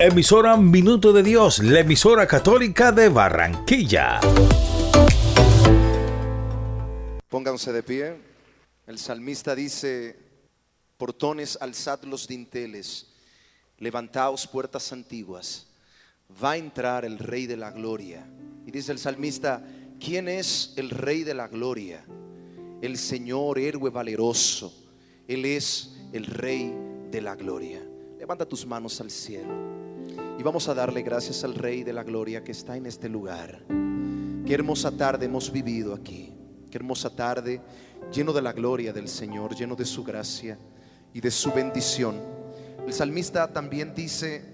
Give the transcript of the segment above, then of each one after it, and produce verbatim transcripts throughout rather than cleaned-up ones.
Emisora Minuto de Dios, la emisora católica de Barranquilla. Pónganse de pie. El salmista dice: portones, alzad los dinteles, levantaos puertas antiguas, va a entrar el Rey de la Gloria. Y dice el salmista: ¿quién es el Rey de la Gloria? El Señor, héroe valeroso, Él es el Rey de la Gloria. Levanta tus manos al cielo y vamos a darle gracias al Rey de la Gloria que está en este lugar. Qué hermosa tarde hemos vivido aquí. Qué hermosa tarde, lleno de la gloria del Señor, lleno de su gracia y de su bendición. El salmista también dice: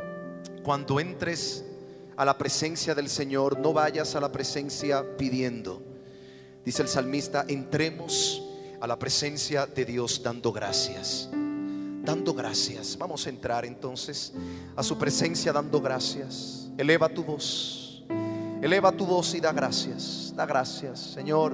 cuando entres a la presencia del Señor, no vayas a la presencia pidiendo. Dice el salmista: entremos a la presencia de Dios dando gracias. Dando gracias. Vamos a entrar entonces a su presencia dando gracias. Eleva tu voz. Eleva tu voz y da gracias. Da gracias. Señor,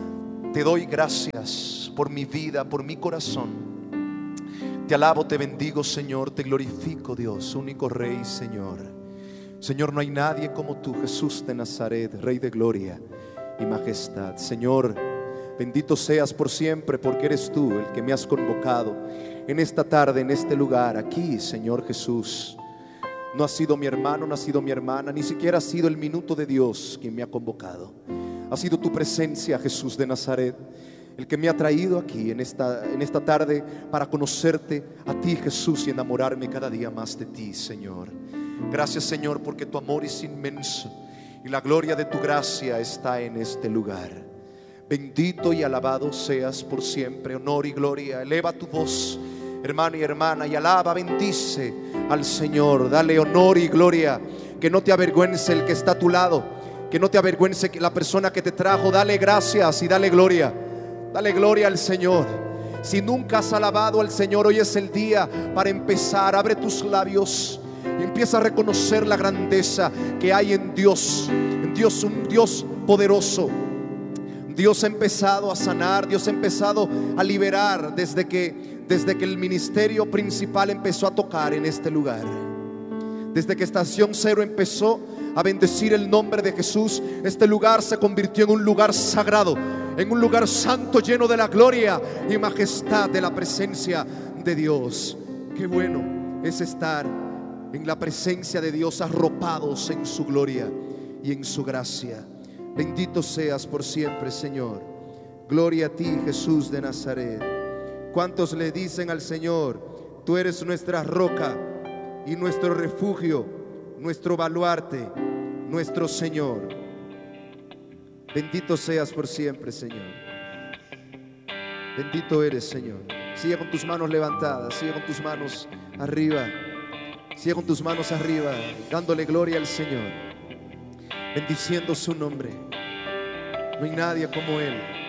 te doy gracias por mi vida, por mi corazón. Te alabo, te bendigo, Señor. Te glorifico, Dios, único Rey, Señor. Señor, no hay nadie como tú, Jesús de Nazaret, Rey de gloria y majestad. Señor, bendito seas por siempre, porque eres tú el que me has convocado en esta tarde, en este lugar, aquí, Señor Jesús. No ha sido mi hermano, no ha sido mi hermana, ni siquiera ha sido el minuto de Dios quien me ha convocado. Ha sido tu presencia, Jesús de Nazaret, el que me ha traído aquí en esta, en esta tarde para conocerte a ti, Jesús, y enamorarme cada día más de ti, Señor. Gracias, Señor, porque tu amor es inmenso y la gloria de tu gracia está en este lugar. Bendito y alabado seas por siempre. Honor y gloria. Eleva tu voz, hermano y hermana, y alaba, bendice al Señor. Dale honor y gloria. Que no te avergüence el que está a tu lado, que no te avergüence la persona que te trajo. Dale gracias y dale gloria. Dale gloria al Señor. Si nunca has alabado al Señor, hoy es el día para empezar. Abre tus labios y empieza a reconocer la grandeza que hay en Dios. En Dios, un Dios poderoso. Dios ha empezado a sanar, Dios ha empezado a liberar desde que, desde que el ministerio principal empezó a tocar en este lugar. Desde que Estación Cero empezó a bendecir el nombre de Jesús, este lugar se convirtió en un lugar sagrado, en un lugar santo, lleno de la gloria y majestad de la presencia de Dios. Qué bueno es estar en la presencia de Dios, arropados en su gloria y en su gracia. Bendito seas por siempre, Señor. Gloria a ti, Jesús de Nazaret. ¿Cuántos le dicen al Señor: tú eres nuestra roca y nuestro refugio, nuestro baluarte, nuestro Señor? Bendito seas por siempre, Señor. Bendito eres, Señor. Sigue con tus manos levantadas, sigue con tus manos arriba, sigue con tus manos arriba, dándole gloria al Señor, bendiciendo su nombre. No hay nadie como Él.